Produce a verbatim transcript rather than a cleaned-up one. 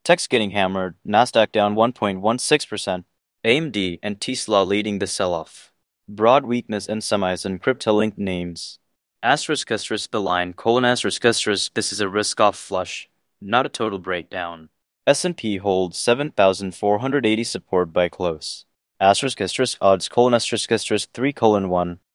Tech's getting hammered, Nasdaq down one point one six percent. A M D and Tesla leading the sell-off. Broad weakness in semis and crypto-linked names. Asterisk asterisk the line, colon asterisk asterisk this is a risk-off flush, not a total breakdown. S and P holds seven thousand four hundred eighty support by close. Asterisk asterisk odds colon asterisk asterisk three colon one.